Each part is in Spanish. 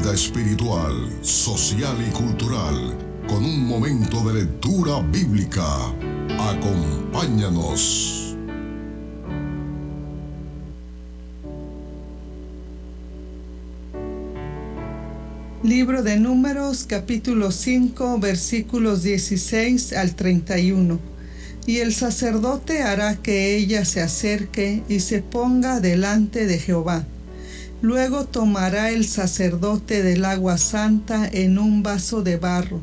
vida espiritual, social y cultural, con un momento de lectura bíblica. Acompáñanos. Libro de Números, capítulo 5, versículos 16 al 31. Y el sacerdote hará que ella se acerque y se ponga delante de Jehová. Luego tomará el sacerdote del agua santa en un vaso de barro.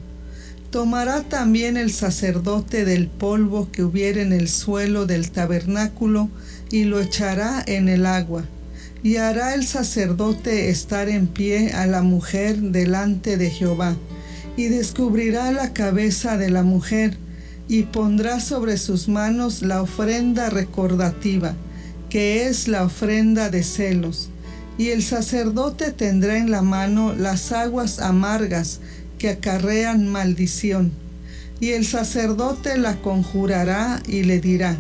Tomará también el sacerdote del polvo que hubiere en el suelo del tabernáculo y lo echará en el agua. Y hará el sacerdote estar en pie a la mujer delante de Jehová, y descubrirá la cabeza de la mujer, y pondrá sobre sus manos la ofrenda recordativa, que es la ofrenda de celos. Y el sacerdote tendrá en la mano las aguas amargas que acarrean maldición. Y el sacerdote la conjurará y le dirá: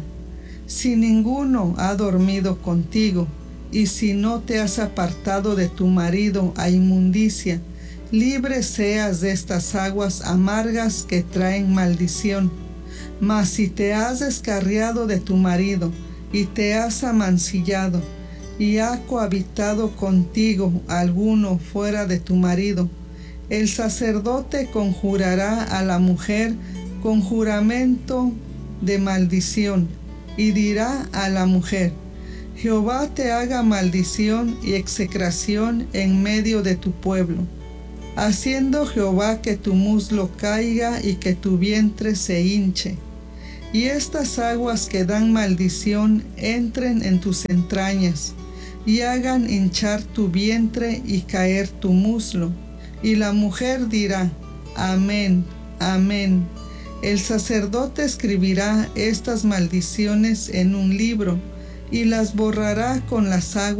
si ninguno ha dormido contigo, y si no te has apartado de tu marido a inmundicia, libre seas de estas aguas amargas que traen maldición. Mas si te has descarriado de tu marido, y te has amancillado, y ha cohabitado contigo alguno fuera de tu marido, el sacerdote conjurará a la mujer con juramento de maldición, y dirá a la mujer: Jehová te haga maldición y execración en medio de tu pueblo, haciendo Jehová que tu muslo caiga y que tu vientre se hinche. Y estas aguas que dan maldición entren en tus entrañas, y hagan hinchar tu vientre y caer tu muslo. Y la mujer dirá: Amén, amén. El sacerdote escribirá estas maldiciones en un libro, y las borrará con las aguas